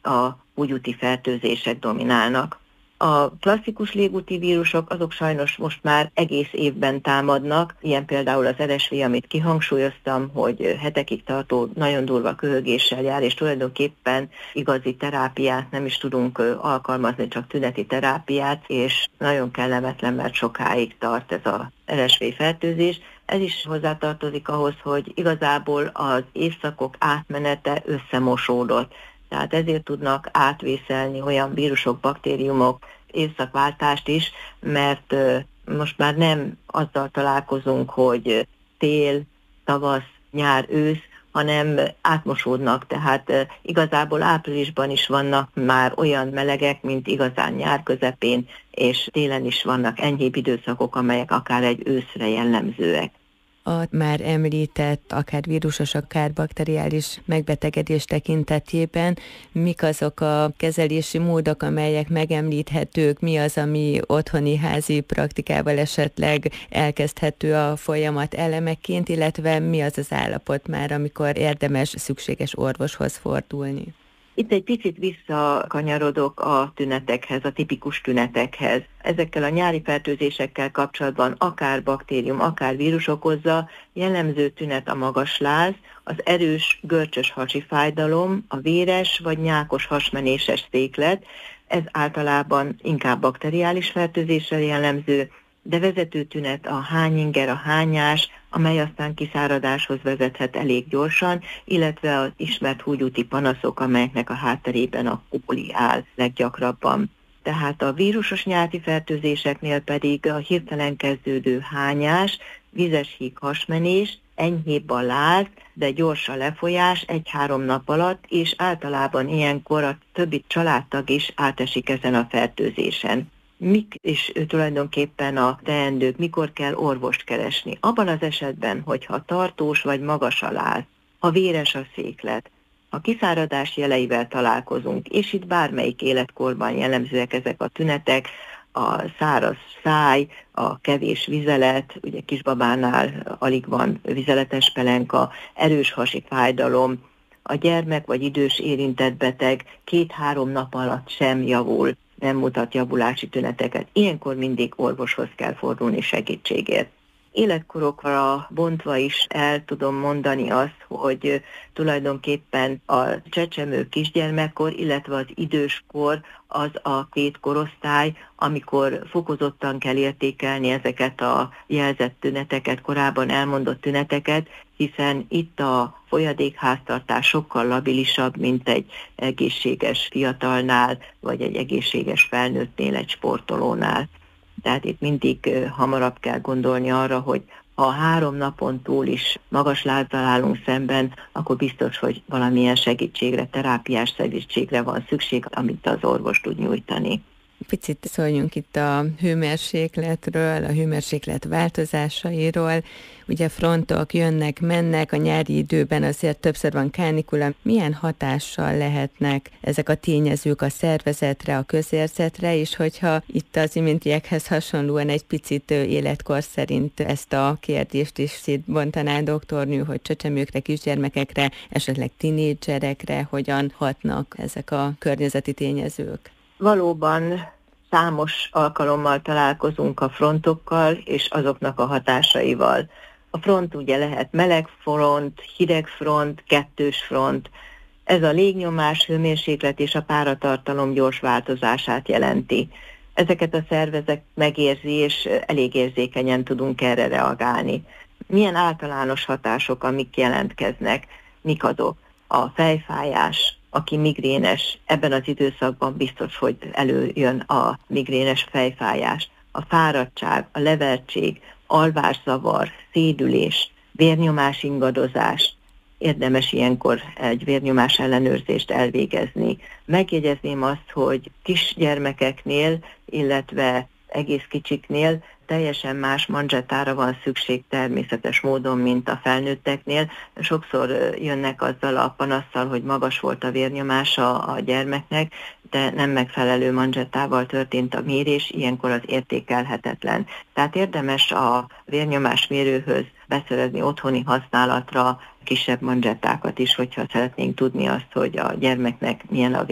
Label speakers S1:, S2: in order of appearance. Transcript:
S1: a húgyúti fertőzések dominálnak. A klasszikus légúti vírusok azok sajnos most már egész évben támadnak, ilyen például az RSV, amit kihangsúlyoztam, hogy hetekig tartó nagyon durva köhögéssel jár, és tulajdonképpen igazi terápiát nem is tudunk alkalmazni, csak tüneti terápiát, és nagyon kellemetlen, mert sokáig tart ez a RSV fertőzés. Ez is hozzátartozik ahhoz, hogy igazából az évszakok átmenete összemosódott. Tehát ezért tudnak átvészelni olyan vírusok, baktériumok évszakváltást is, mert most már nem azzal találkozunk, hogy tél, tavasz, nyár, ősz, hanem átmosódnak, tehát igazából áprilisban is vannak már olyan melegek, mint igazán nyár közepén, és télen is vannak enyhébb időszakok, amelyek akár egy őszre jellemzőek.
S2: A már említett, akár vírusos, akár bakteriális megbetegedés tekintetében mik azok a kezelési módok, amelyek megemlíthetők, mi az, ami otthoni házi praktikával esetleg elkezdhető a folyamat elemeként, illetve mi az az állapot már, amikor érdemes, szükséges orvoshoz fordulni?
S1: Itt egy picit visszakanyarodok a tünetekhez, a tipikus tünetekhez. Ezekkel a nyári fertőzésekkel kapcsolatban akár baktérium, akár vírus okozza, jellemző tünet a magas láz, az erős görcsös hasi fájdalom, a véres vagy nyákos hasmenéses széklet. Ez általában inkább bakteriális fertőzésre jellemző, de vezető tünet a hányinger, a hányás, amely aztán kiszáradáshoz vezethet elég gyorsan, illetve az ismert húgyúti panaszok, amelyeknek a hátterében a kóli áll leggyakrabban. Tehát a vírusos nyári fertőzéseknél pedig a hirtelen kezdődő hányás, vizes híg hasmenés, enyhébb a láz, de gyors a lefolyás 1-3 nap alatt, és általában ilyenkor a többi családtag is átesik ezen a fertőzésen. Mik is tulajdonképpen a teendők, mikor kell orvost keresni? Abban az esetben, hogyha tartós vagy magas a láz, ha véres a széklet, ha kiszáradás jeleivel találkozunk, és itt bármelyik életkorban jellemzőek ezek a tünetek, a száraz száj, a kevés vizelet, ugye kisbabánál alig van vizeletes pelenka, erős hasi fájdalom, a gyermek vagy idős érintett beteg 2-3 nap alatt sem javul, nem mutat javulási tüneteket. Ilyenkor mindig orvoshoz kell fordulni segítségért. Életkorokra bontva is el tudom mondani azt, hogy tulajdonképpen a csecsemő kisgyermekkor, illetve az időskor az a 2 korosztály, amikor fokozottan kell értékelni ezeket a jelzett tüneteket, korábban elmondott tüneteket, hiszen itt a folyadékháztartás sokkal labilisabb, mint egy egészséges fiatalnál, vagy egy egészséges felnőttnél, egy sportolónál. Tehát itt mindig hamarabb kell gondolni arra, hogy ha 3 napon túl is magas lázzal állunk szemben, akkor biztos, hogy valamilyen segítségre, terápiás segítségre van szükség, amit az orvos tud nyújtani.
S2: Picit szóljunk itt a hőmérsékletről, a hőmérséklet változásairól. Ugye frontok jönnek, mennek, a nyári időben azért többször van kánikula. Milyen hatással lehetnek ezek a tényezők a szervezetre, a közérzetre, és hogyha itt az iméntiekhez hasonlóan egy picit életkor szerint ezt a kérdést is szétbontaná doktornő, hogy csecsemőkre, kisgyermekekre, esetleg tinédzserekre hogyan hatnak ezek a környezeti tényezők?
S1: Valóban számos alkalommal találkozunk a frontokkal és azoknak a hatásaival. A front ugye lehet meleg front, hideg front, kettős front. Ez a légnyomás, hőmérséklet és a páratartalom gyors változását jelenti. Ezeket a szervezet megérzi, és elég érzékenyen tudunk erre reagálni. Milyen általános hatások, amik jelentkeznek, mik azok? A fejfájás, aki migrénes, ebben az időszakban biztos, hogy előjön a migrénes fejfájás. A fáradtság, a levertség, alvászavar, szédülés, vérnyomás ingadozás. Érdemes ilyenkor egy vérnyomás ellenőrzést elvégezni. Megjegyezném azt, hogy kisgyermekeknél, illetve egész kicsiknél teljesen más manzsettára van szükség természetes módon, mint a felnőtteknél. Sokszor jönnek azzal a panasszal, hogy magas volt a vérnyomása a gyermeknek, de nem megfelelő manzsettával történt a mérés, ilyenkor az értékelhetetlen. Tehát érdemes a vérnyomásmérőhöz beszerezni otthoni használatra kisebb manzsettákat is, hogyha szeretnénk tudni azt, hogy a gyermeknek milyen a